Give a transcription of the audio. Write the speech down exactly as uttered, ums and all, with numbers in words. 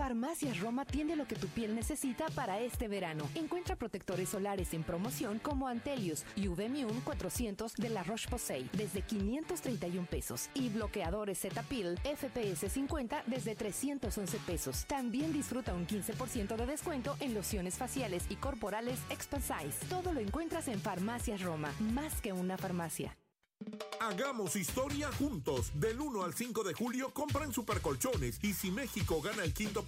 Farmacias Roma tiene lo que tu piel necesita para este verano. Encuentra protectores solares en promoción como Antelius y U V Immune cuatrocientos de la Roche-Posay desde quinientos treinta y un pesos y bloqueadores Cetaphil F P S cincuenta desde trescientos once pesos. También disfruta un quince por ciento de descuento en lociones faciales y corporales Expa Size. Todo lo encuentras en Farmacias Roma, más que una farmacia. Hagamos historia juntos. Del uno al cinco de julio compra en Supercolchones y si México gana el quinto